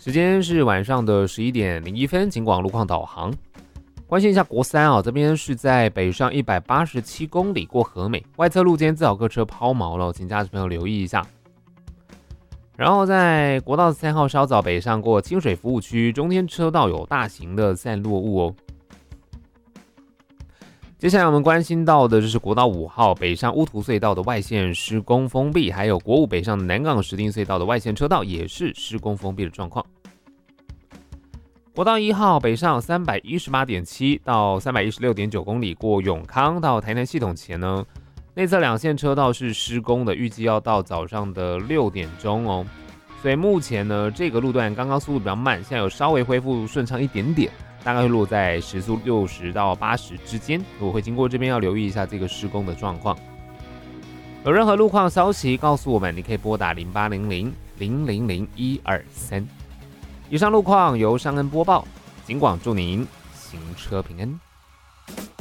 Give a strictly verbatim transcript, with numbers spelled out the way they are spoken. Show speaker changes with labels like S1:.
S1: 时间是晚上的十一点零一分，警广路况导航。关心一下国三啊，这边是在北上一百八十七公里过和美，外侧路肩自好客车抛锚了，请驾驶朋友留意一下。然后在国道三号稍早北上过清水服务区，中间车道有大型的散落物哦。接下来我们关心到的就是国道五号北上乌涂隧道的外线施工封闭，还有国五北上南港石碇隧道的外线车道也是施工封闭的状况。国道一号北上 三百一十八点七 到 三百一十六点九 公里过永康到台南系统前呢，内侧两线车道是施工的，预计要到早上的六点钟哦。所以目前呢，这个路段刚刚速度比较慢，现在有稍微恢复顺畅一点点，大概会落在时速六十到八十之间。如果会经过这边，要留意一下这个施工的状况。有任何路况消息告诉我们，你可以拨打零八零零零零零一二三。以上路况由尚恩播报，警广祝您行车平安。